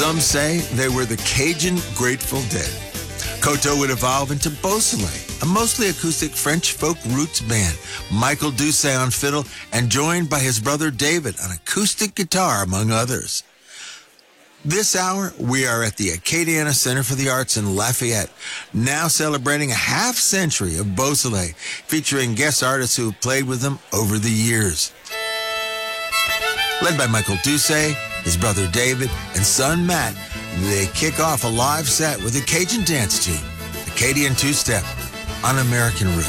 Some say they were the Cajun Grateful Dead. Koto would evolve into Beausoleil, a mostly acoustic French folk roots band. Michael Doucet on fiddle and joined by his brother David on acoustic guitar, among others. This hour, we are at the Acadiana Center for the Arts in Lafayette, now celebrating a half century of Beausoleil, featuring guest artists who have played with them over the years. Led by Michael Doucet, his brother David, and son Matt, they kick off a live set with a Cajun dance team, Acadian two-step on American Roots.